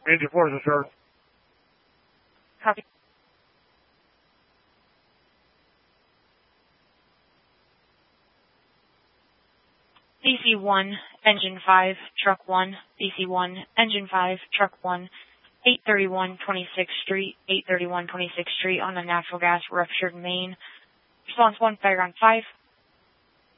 Engine 4 is sir. Copy. DC1, Engine 5, Truck 1, DC1, Engine 5, Truck 1, 831 26th Street, 831 26th Street on a natural gas ruptured main. Response 1, Fire on 5.